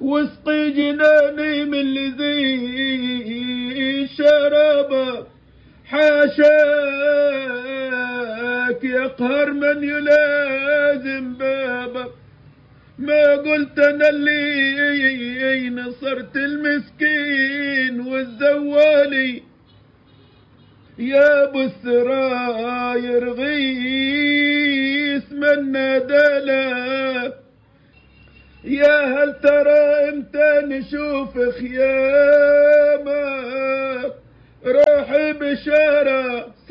واسقي جناني من لذي شرابه، حاشاك يقهر من يلازم بابه. ما قلت انا اللي نصرت المسكين والزوالي، يا ابو السراير غيث من ناداله. يا هل ترى امتى نشوف خيامه، روحي بشارة